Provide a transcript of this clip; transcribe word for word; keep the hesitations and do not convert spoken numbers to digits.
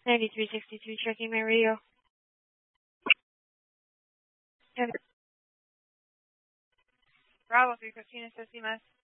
ninety-three sixty-two, checking my radio. Bravo three fifteen, assist E M S.